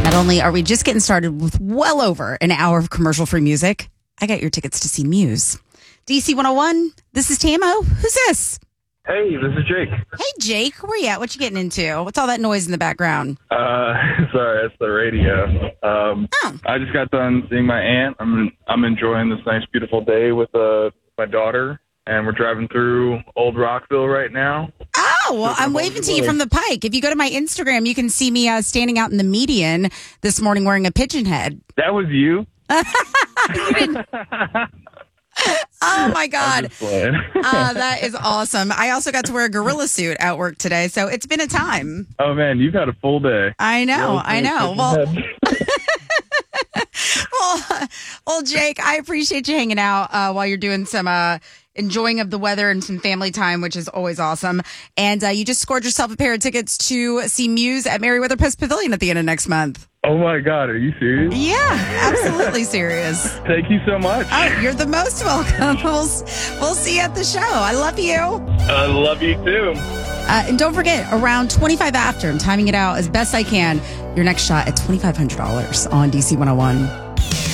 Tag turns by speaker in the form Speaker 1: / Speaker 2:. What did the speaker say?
Speaker 1: Not only are we just getting started with well over an hour of commercial-free music, I got your tickets to see Muse. DC 101, this is Tamo. Who's this?
Speaker 2: Hey, this is Jake.
Speaker 1: Hey, Jake. Where you at? What you getting into? What's all that noise in the background?
Speaker 2: Sorry, that's the radio. I just got done seeing my aunt. I'm enjoying this nice, beautiful day with my daughter, and we're driving through Old Rockville right now.
Speaker 1: Oh, well, I'm waving to you from the Pike. If you go to my Instagram, you can see me standing out in the median this morning wearing a pigeon head.
Speaker 2: That was you?
Speaker 1: Oh, my God.
Speaker 2: That
Speaker 1: is awesome. I also got to wear a gorilla suit at work today, so it's been a time.
Speaker 2: Oh, man, you've had a full day.
Speaker 1: I know. Well, Jake, I appreciate you hanging out while you're doing some enjoying of the weather and some family time, which is always awesome. And you just scored yourself a pair of tickets to see Muse at Merriweather Post Pavilion at the end of next month.
Speaker 2: Oh, my God. Are you serious?
Speaker 1: Yeah, absolutely serious.
Speaker 2: Thank you so much.
Speaker 1: Oh, you're the most welcome. We'll see you at the show. I love you.
Speaker 2: I love you, too.
Speaker 1: And don't forget, around 25 after, I'm timing it out as best I can, your next shot at $2,500 on DC 101.